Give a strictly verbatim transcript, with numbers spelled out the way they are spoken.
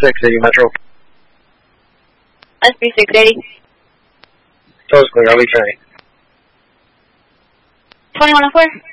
six eighty Metro. S B six eighty. Toes clear, I'll be training. twenty-one oh four.